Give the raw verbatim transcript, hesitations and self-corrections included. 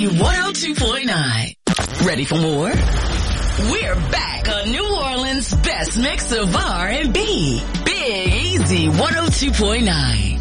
Easy one oh two point nine. Ready for more? We're back on New Orleans' best mix of R and B. Big Easy one oh two point nine.